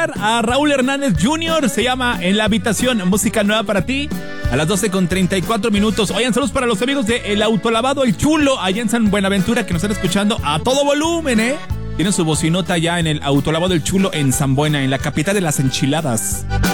escuchar a Raúl Hernández Jr. Se llama En la Habitación, música nueva para ti. A las 12:34. Oigan, saludos para los amigos de El Autolavado El Chulo, allá en San Buenaventura, que nos están escuchando a todo volumen, ¿eh? Tienen su bocinota ya en El Autolavado El Chulo en San Buena, en la capital de las enchiladas.